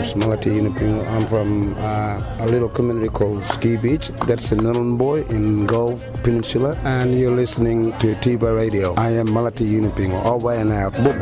name's Malati Yunupingo. I'm from a little community called Ski Beach. That's in Nhulunbuy in Gulf Peninsula. And you're listening to Tiba Radio. I am Malati Yunupingo. Over and out.